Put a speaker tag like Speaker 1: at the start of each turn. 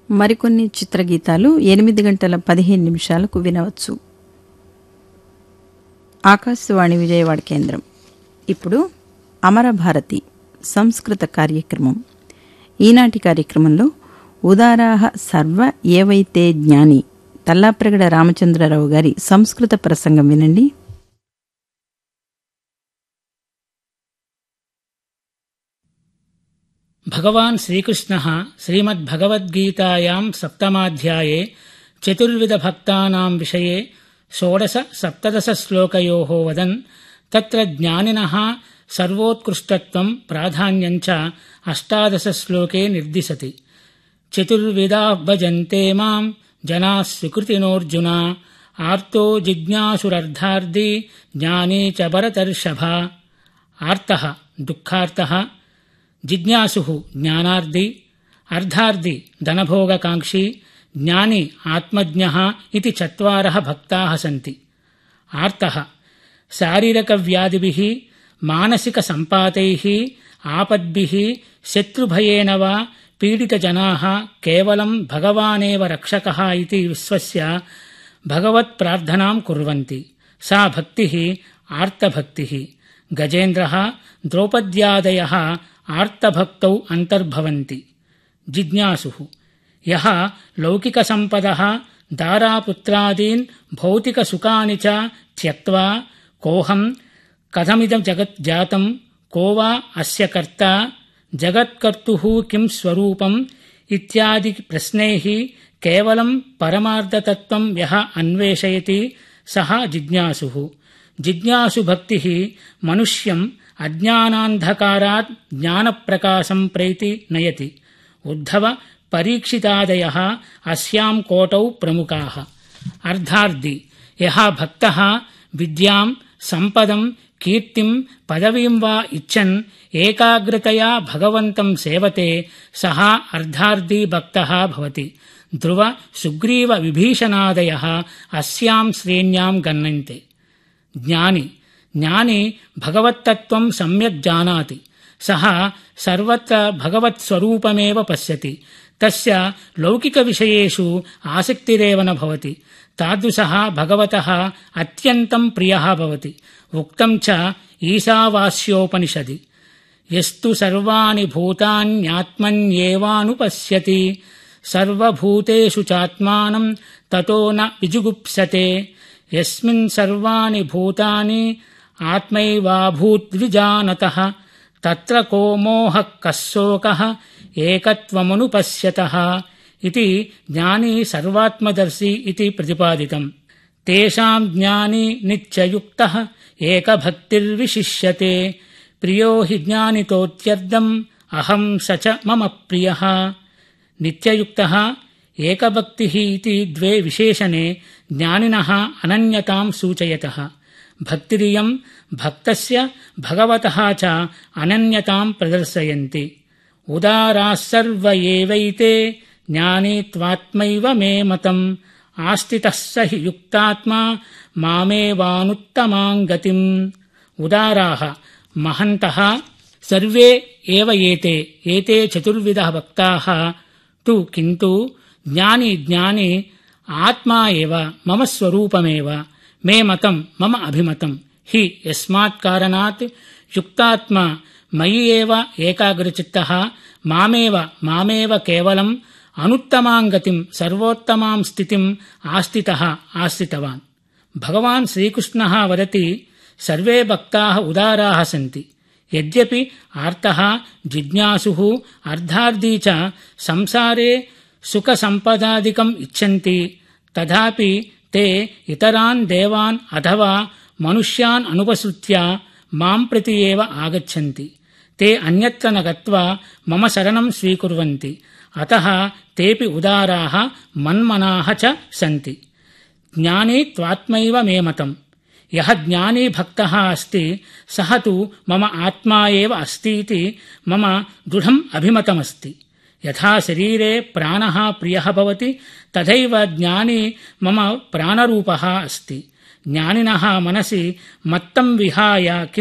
Speaker 1: మరికొన్ని చిత్రగీతాలు 8:15 వినవచ్చు. ఆకాశవాణి విజయవాడ కేంద్రం. ఇప్పుడు అమరభారతి సంస్కృత కార్యక్రమం. ఈనాటి కార్యక్రమంలో ఉదారాహ సర్వ ఏవైతే జ్ఞాని తల్లాప్రగడ రామచంద్రరావు గారి సంస్కృత ప్రసంగం వినండి.
Speaker 2: భగవాన్ శ్రీకృష్ణః శ్రీమద్భగవద్గీతాయాం సప్తమాధ్యాయే చతుర్విధభక్తానాం విషయే 16-17 శ్లోకయోః వదన్ తత్ర జ్ఞానినః సర్వోత్కృష్టత్వం ప్రాధాన్యం చ 18 శ్లోకే నిర్దిశతి. చతుర్విధాః భజన్తే మాం జనాః సుకృతినోऽర్జున ఆర్తో జిజ్ఞాసురర్థార్థి జ్ఞానీ చ భరతర్షభ. ఆర్తః దుఃఖార్తః, జిజ్ఞాసుః జ్ఞానార్థి, అర్థార్థి ధనభోగకాంక్షి, జ్ఞాని ఆత్మజ్ఞః ఇతి 4 భక్తాః సంతి. ఆర్తః శారీరకవ్యాధిభిః మానసికసంపాతైః ఆపద్భిః శత్రుభయేన వా పీడితజనాః కేవలం భగవానేవ రక్షకः ఇతి విశ్వస్య భగవత్ప్రార్థనాం కుర్వంతి. సా భక్తిః ఆర్తభక్తిః. గజేంద్రः ద్రౌపద్యాదయः ఆర్తభక్తౌ అంతర్భవంతి. జిజ్ఞాసుః యః లౌకికసంపదః దారాపుత్రాదీన్ భౌతికసుఖాని చ త్యక్త్వా కోహం కథమిదం జగత్ జాతం కో వా అస్య కర్తా జగత్కర్తుః కిం స్వరూపం ఇత్యాది ప్రశ్నైః కేవలం పరమార్థతత్వం యః అన్వేషయతి సః జిజ్ఞాసుః. జిజ్ఞాసుభక్తిః మనుష్యం అజ్ఞానాంధకారాత్ జ్ఞానప్రకాశం ప్రైతి నయతి. ఉద్ధవ పరీక్షితాదయః అస్యాం కోటౌ ప్రముఖాః. అర్థార్థి యః భక్తః విద్యాం సంపదం కీర్తిం పదవీం వా ఇచ్చన్ ఏకాగ్రతయా భగవంతం సేవతే సః అర్థార్థి భక్తః భవతి. ధ్రువ సుగ్రీవ విభీషణాదయః అస్యాం శ్రేణ్యాం గణ్యంతే. జ్ఞాని జ్ఞాని భగవత్తత్వం సమ్యక్ జానాతి. సః సర్వత్ర భగవత్స్వరూపమేవ పశ్యతి. తస్య లౌకికవిషయేషు ఆసక్తిరేవ న భవతి. తాదృశः భగవతः అత్యంతం ప్రియः భవతి. ఉక్తం చ ఈశావాస్యోపనిషది. యస్తు సర్వాణి భూతాన్యాత్మన్యేవానుపశ్యతి సర్వభూతేషు చాత్మానం తతో న విజుగుప్సతే. యస్మిన్ సర్వాణి భూతాని ఆత్మైవాభూద్విజానతః తత్ర కో మోహః కస్సోకః ఏకత్వమనుపశ్యతః ఇతి జ్ఞాని సర్వాత్మదర్శి ఇతి ప్రతిపాదితం. తేషాం జ్ఞాని నిత్యయుక్తః ఏకభక్తిర్విశిష్యతే. ప్రియో హి జ్ఞానితోత్యర్థం అహం స చ మమ ప్రియః. నిత్యయుక్తః ఏకభక్తిః ఇతి ద్వే విశేషణే జ్ఞానినః అనన్యతాం సూచయతః. భక్తిరియం భక్తస్య భగవతః చ అనన్యతాం ప్రదర్శయంతి. ఉదారాः సర్వ ఏవైతే జ్ఞానీ త్వాత్మైవ మే మతం ఆస్థితః స హి యుక్తాత్మా మామేవానుత్తమాం గతిం. ఉదారాः మహन्तः సర్వే ఏవ ఏతే చతుర్విధः భక్తాः తు కింటు జ్ఞాని జ్ఞాని ఆత్మా ఏవ మమ స్వరూపమేవ మే మతం మమ అభిమతం హి యస్మాత్ కారణాత్ యుక్తాత్మా మయి ఏవ ఏకాగ్రచిత్తః మామేవ కేవలం అనుత్తమాం గతిం సర్వోత్తమాం స్థితిం ఆస్థితవాన్. భగవాన్ శ్రీకృష్ణः వదతి సర్వే భక్తాः ఉదారాः సంతి. యద్యపి ఆర్తః జిజ్ఞాసుః అర్థార్థీ చ సంసారే సుఖసంపదాదికం ఇచ్చంతి తథాపి తే ఇతరాన్ దేవాన్ అథవా మనుష్యాన్ అనుపసృత్య మాం ప్రతి ఏవ ఆగచ్చంతి. తే అన్యత్ర న గత్వా మమ శరణం స్వీకుర్వంతి. అతః తేపి ఉదారాः మన్మనాః చ సంతి. జ్ఞానీ త్వాత్మైవ మే మతం. యః జ్ఞానీ భక్తः అస్తి సః తు మమ ఆత్మా ఏవ అస్తి ఇతి మమ దృఢం అభిమతమస్తి. యథా శరీరే ప్రాణः ప్రియः భవతి తథైవ జ్ఞానీ మమ ప్రాణరూపः అస్తి. జ్ఞానినः మనసి మత్తం విహాయ